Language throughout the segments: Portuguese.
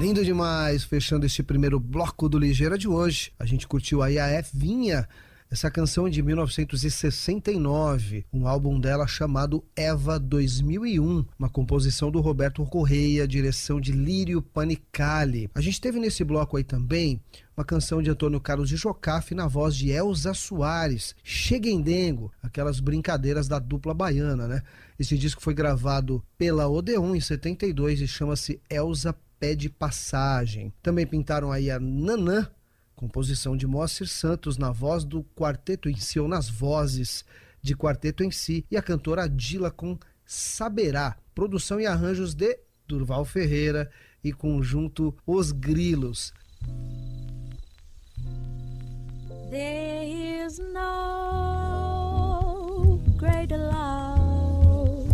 Lindo demais, fechando este primeiro bloco do Ligeira de hoje. A gente curtiu aí a Evinha, essa canção de 1969, um álbum dela chamado Eva 2001, uma composição do Roberto Correia, direção de Lírio Panicali. A gente teve nesse bloco aí também uma canção de Antônio Carlos de Jocafe na voz de Elza Soares, Cheguendengo, aquelas brincadeiras da dupla baiana, né? Esse disco foi gravado pela Odeon em 72 e chama-se Elza Pede Passagem. Também pintaram aí a Nanã, composição de Moacir Santos na voz do Quarteto em Si, ou nas vozes de Quarteto em Si, e a cantora Dila com Saberá, produção e arranjos de Durval Ferreira e conjunto Os Grilos. There is no greater love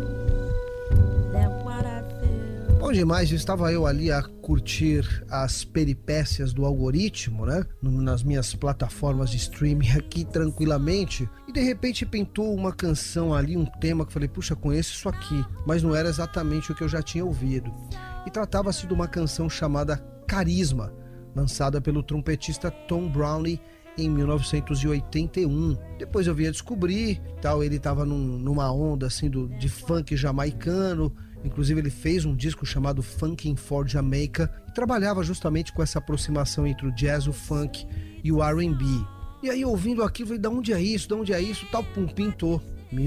than what I feel. Bom demais, estava eu ali a curtir as peripécias do algoritmo, né? Nas minhas plataformas de streaming aqui tranquilamente, e de repente pintou uma canção ali, um tema que eu falei, puxa, conheço isso aqui, mas não era exatamente o que eu já tinha ouvido. E tratava-se de uma canção chamada Carisma, lançada pelo trompetista Tom Browne em 1981. Depois eu vim a descobrir, tal, ele estava numa onda assim de funk jamaicano. Inclusive ele fez um disco chamado Funkin' for Jamaica e trabalhava justamente com essa aproximação entre o jazz, o funk e o R&B. E aí ouvindo aquilo, falei, de onde é isso? Tal, pum, pintou.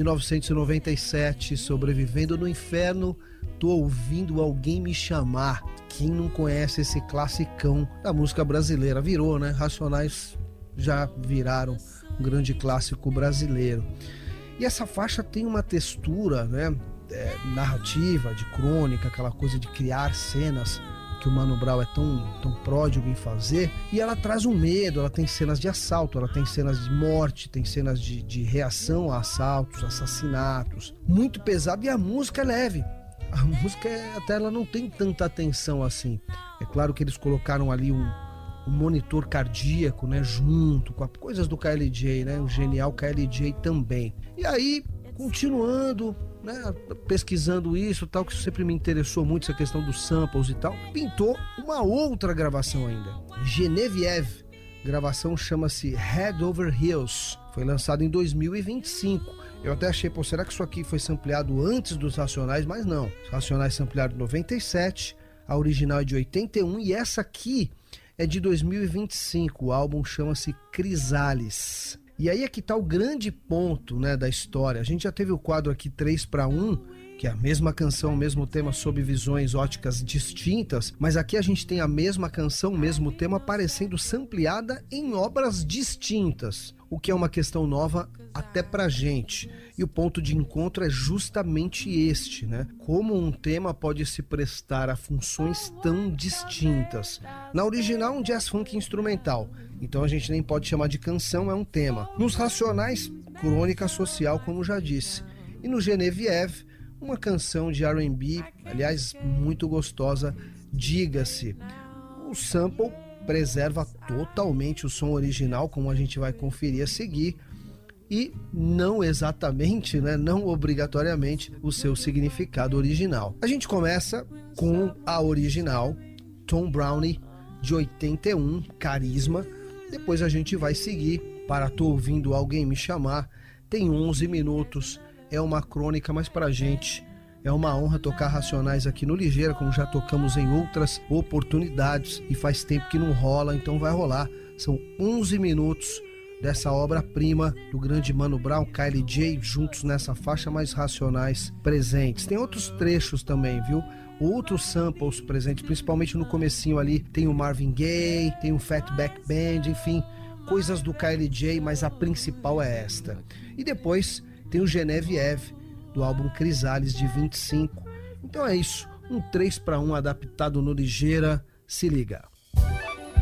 1997, Sobrevivendo no Inferno, Tô Ouvindo Alguém Me Chamar. Quem não conhece esse classicão da música brasileira? Virou, né? Racionais já viraram um grande clássico brasileiro. E essa faixa tem uma textura, né? Narrativa, de crônica, aquela coisa de criar cenas que o Mano Brown é tão pródigo em fazer, e ela traz um medo, ela tem cenas de assalto, ela tem cenas de morte, tem cenas de reação a assaltos, assassinatos, muito pesado, e a música é leve. A música até ela não tem tanta atenção assim. É claro que eles colocaram ali um monitor cardíaco, né, junto com coisas do KLJ, né, o genial KLJ também. E aí, continuando, né, pesquisando isso, tal, que sempre me interessou muito essa questão dos samples e tal, pintou uma outra gravação ainda, Genevieve, gravação chama-se Head Over Heels, foi lançado em 2025. Eu até achei, pô, será que isso aqui foi sampleado antes dos Racionais? Mas não, os Racionais samplearam em 97, a original é de 81 e essa aqui é de 2025, o álbum chama-se Crisales. E aí é que tá o grande ponto, né, da história. A gente já teve o quadro aqui 3-1, que é a mesma canção, o mesmo tema sob visões óticas distintas, mas aqui a gente tem a mesma canção, o mesmo tema aparecendo sampleada em obras distintas, o que é uma questão nova até pra gente. E o ponto de encontro é justamente este, né? Como um tema pode se prestar a funções tão distintas. Na original, um jazz funk instrumental, então a gente nem pode chamar de canção, é um tema. Nos Racionais, crônica social, como já disse. E no Genevieve, uma canção de R&B, aliás, muito gostosa, diga-se. O sample preserva totalmente o som original, como a gente vai conferir a seguir, e não exatamente, né, não obrigatoriamente, o seu significado original. A gente começa com a original, Tom Browne, de 81, Carisma. Depois a gente vai seguir para Tô Ouvindo Alguém Me Chamar. Tem 11 minutos, é uma crônica, mas pra gente é uma honra tocar Racionais aqui no Ligeira, como já tocamos em outras oportunidades e faz tempo que não rola, então vai rolar. São 11 minutos dessa obra-prima do grande Mano Brown, KLJ, juntos nessa faixa, mais Racionais presentes. Tem outros trechos também, viu? Outros samples presentes, principalmente no comecinho ali, tem o Marvin Gaye, tem o Fatback Band, enfim, coisas do KLJ, mas a principal é esta. E depois tem o Genevieve, do álbum Crisales, de 25. Então é isso, um 3-1 adaptado no Ligeira, se liga.